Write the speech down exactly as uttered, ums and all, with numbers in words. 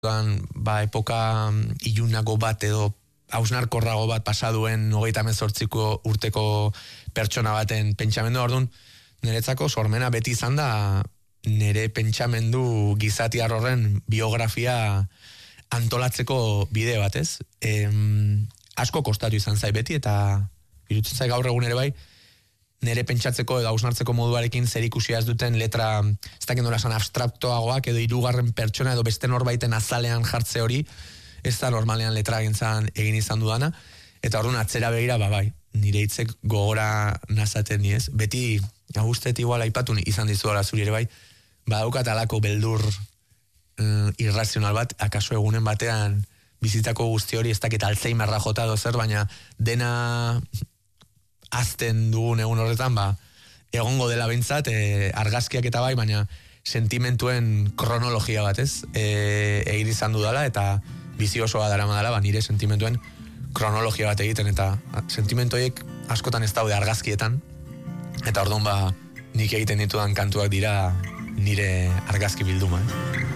ba, epoka ilunago bat edo hausnarkorrago bat pasaduen hogeita hemezortziko urteko pertsona baten pentsamendu, orduan, niretzako sormena beti izan da nire pentsamendu gizatiar horren biografia antolatzeko bide bat, ez? Em, asko kostatu izan zai beti, eta irutzen zai gaur egun ere bai, nire pentsatzeko edo hausnartzeko moduarekin zer ikusia ez duten letra, ez dakit nola esan abstraktoagoak edo hirugarren pertsona edo beste norbaiten azalean jartze hori, ez da normalean letra gintzan egin izan dudana, eta orduan atzera begira, ba bai, nire hitzek gogora nazaten ni ez. Beti, agustet igual aipatu izan dizuela zuri ere bai, badaukat alako beldur uh, irrazional bat, akaso egunen batean bizitako guzti hori, ez dakit Alzheimerra jota dozer, baina dena azten dugun egun horretan, ba, egongo dela behintzat, e, argazkiak eta bai, baina sentimentuen kronologia bat, ez? E, egin izan dudala, eta bizi osoa darama dela, ba, nire sentimentuen kronologia bat egiten, eta sentimentoiek askotan ez daude argazkietan, eta orduan, ba, nik egiten ditudan kantuak dira nire argazki bilduma, eh?